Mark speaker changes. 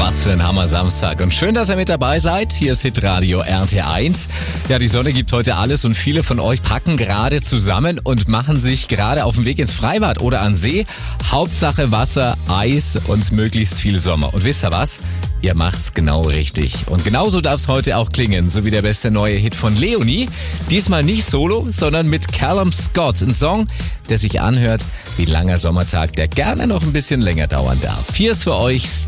Speaker 1: Was für ein Hammer-Samstag. Und schön, dass ihr mit dabei seid. Hier ist Hitradio RT1. Ja, die Sonne gibt heute alles und viele von euch packen gerade zusammen und machen sich gerade auf den Weg ins Freibad oder an See. Hauptsache Wasser, Eis und möglichst viel Sommer. Und wisst ihr was? Ihr macht's genau richtig. Und genauso darf's heute auch klingen, so wie der beste neue Hit von Leonie. Diesmal nicht solo, sondern mit Callum Scott. Ein Song, der sich anhört wie ein langer Sommertag, der gerne noch ein bisschen länger dauern darf. Hier ist für euch